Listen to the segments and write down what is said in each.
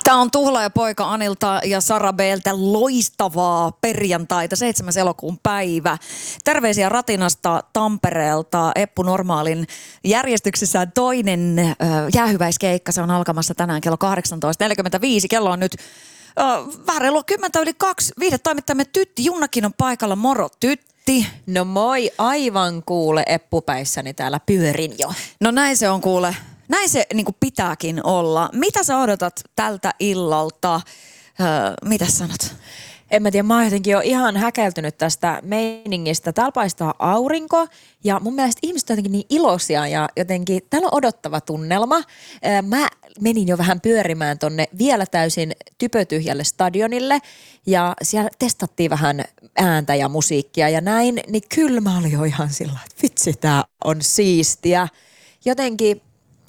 Tämä on Tuhlaajapoika Anilta ja Sara B:ltä loistavaa perjantaita, 7. elokuun päivä. Terveisiä Ratinasta Tampereelta. Eppu Normaalin järjestyksessään toinen jäähyväiskeikka. Se on alkamassa tänään kello 18.45. Kello on nyt vähän reilu 10:02. Viihdetoimittajamme Tytti Junnakin on paikalla. Moro Tytti. No moi, aivan kuule Eppupäissäni täällä pyörin jo. No näin se on kuule. Näin se niin kuin pitääkin olla. Mitä sä odotat tältä illalta? Mitä sanot? En mä tiedä, mä oon jotenkin jo ihan häkeltynyt tästä meiningistä. Täällä paistaa aurinko ja mun mielestä ihmiset on jotenkin niin iloisia ja jotenkin täällä on odottava tunnelma. Mä menin jo vähän pyörimään tonne vielä täysin typötyhjälle stadionille ja siellä testattiin vähän ääntä ja musiikkia ja näin. Niin kyllä mä olin jo ihan sillä, että vitsi tää on siistiä. Jotenkin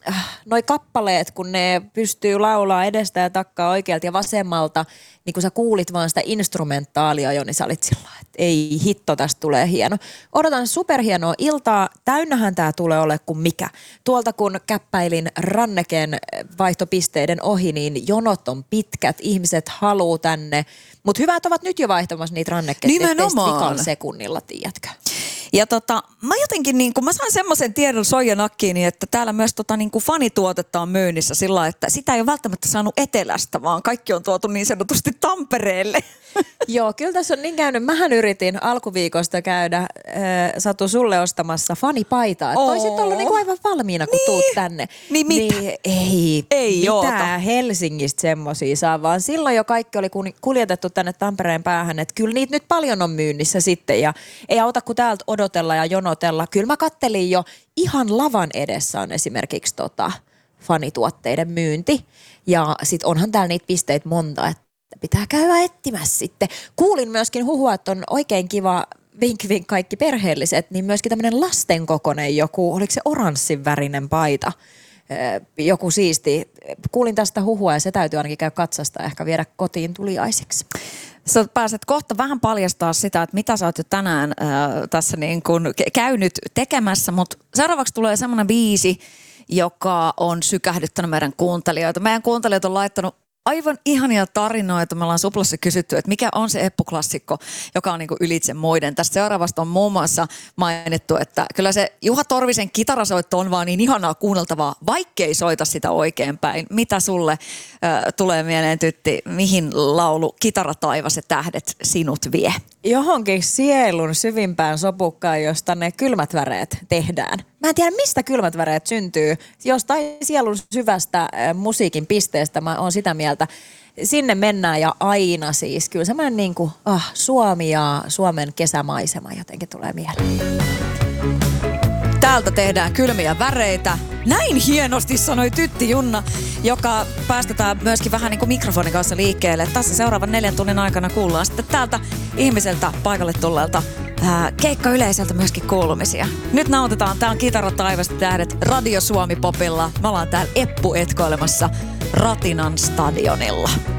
noi kappaleet, kun ne pystyy laulaa edestä ja takkaa oikealta ja vasemmalta, niin kun sä kuulit vaan sitä instrumentaalia jo, niin sä olit sillä, että ei hitto, tästä tulee hieno. Odotan superhienoa iltaa. Täynnähän tää tulee ole kuin mikä. Tuolta kun käppäilin Ranneken vaihtopisteiden ohi, niin jonot on pitkät, ihmiset haluu tänne. Mutta hyvät ovat nyt jo vaihtamassa niitä Ranneke-vikan sekunnilla, tiedätkö? Ja mä jotenkin mä sain semmoisen tiedon soijanakkiini, että täällä myös fanituotetta on myynnissä sillä, että sitä ei ole välttämättä saanut etelästä, vaan kaikki on tuotu niin sanotusti Tampereelle. Joo, kyllä tässä on niin käynyt. Mähän yritin alkuviikosta käydä Satu sulle ostamassa fanipaitaa. Että toisit olla aivan valmiina, kun tuut tänne. Niin mitä? Niin, ei mitään Helsingistä semmosia saa, vaan silloin jo kaikki oli kuljetettu tänne Tampereen päähän. Että kyllä niitä nyt paljon on myynnissä sitten ja ei auta kuin täältä odotella ja jonotella. Kyllä mä kattelin jo ihan lavan edessä on esimerkiksi fanituotteiden myynti. Ja sit onhan täällä niitä pisteitä monta, että pitää käydä etsimässä sitten. Kuulin myöskin huhua, että on oikein kiva vink kaikki perheelliset, niin myöskin tämmöinen lastenkokoinen joku, oliko se oranssin värinen paita? Joku siisti. Kuulin tästä huhua ja se täytyy ainakin käydä katsasta ehkä viedä kotiin tuliaisiksi. Sä pääset kohta vähän paljastaa sitä, että mitä sä oot jo tänään tässä niin kuin käynyt tekemässä, mutta seuraavaksi tulee semmoinen biisi, joka on sykähdyttänyt meidän kuuntelijoita. Meidän kuuntelijat on laittanut aivan ihania tarinoita. Me ollaan Suplassa kysytty, että mikä on se Eppu-klassikko, joka on niin kuin ylitse muiden. Tästä seuraavasta on muun muassa mainittu, että kyllä se Juha Torvisen kitarasoitto on vaan niin ihanaa kuunneltavaa, vaikkei soita sitä oikein päin. Mitä sulle tulee mieleen, Tytti, mihin laulu Kitarataivas ja tähdet sinut vie? Johonkin sielun syvimpään sopukkaan, josta ne kylmät väreet tehdään. Mä en tiedä, mistä kylmät väreet syntyy. Jostain sielun syvästä musiikin pisteestä mä oon sitä mieltä. Sinne mennään ja aina siis. Kyllä semmoinen niin kuin Suomi ja Suomen kesämaisema jotenkin tulee mieleen. Täältä tehdään kylmiä väreitä. Näin hienosti sanoi Tytti Junna, joka päästetään myöskin vähän niin kuin mikrofonin kanssa liikkeelle. Tässä seuraavan 4 tunnin aikana kuullaan sitten täältä ihmiseltä paikalle tulleelta keikkayleiseltä myöskin kuulumisia. Nyt nautitaan. Tää on Kitarataivas ja tähdet Radio Suomi Popilla. Me ollaan täällä Eppu etkoilemassa Ratinan stadionilla.